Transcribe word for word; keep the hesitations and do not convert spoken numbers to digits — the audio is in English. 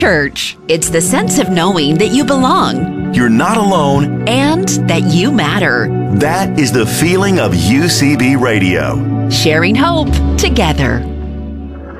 Church. It's the sense of knowing that you belong You're not alone. and that you matter. That is the feeling of U C B Radio. Sharing hope together.